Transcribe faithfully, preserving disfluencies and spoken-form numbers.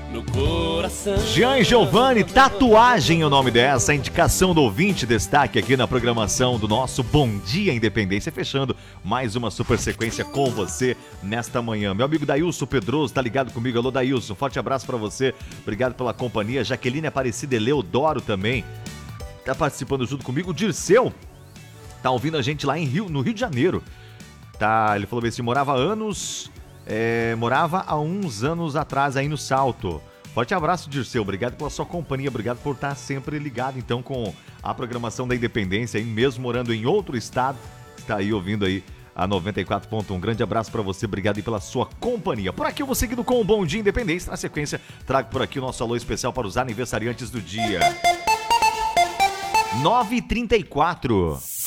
no coração. Jean Giovanni, tatuagem é o nome dessa, indicação do ouvinte, destaque aqui na programação do nosso Bom Dia Independência, fechando mais uma super sequência com você nesta manhã. Meu amigo Dailson Pedroso tá ligado comigo, alô Dailson, forte abraço pra você, obrigado pela companhia. Jaqueline Aparecida Eleodoro também tá participando junto comigo. O Dirceu tá ouvindo a gente lá em Rio, no Rio de Janeiro, tá? Ele falou assim, morava há anos, é, morava há uns anos atrás aí no Salto. Forte abraço, Dirceu, obrigado pela sua companhia, obrigado por estar sempre ligado então com a programação da Independência, aí, mesmo morando em outro estado, está aí ouvindo aí a noventa e quatro ponto um. Grande abraço pra você, obrigado aí pela sua companhia. Por aqui eu vou seguindo com o Bom Dia Independência, na sequência trago por aqui o nosso alô especial para os aniversariantes do dia. nove e trinta e quatro.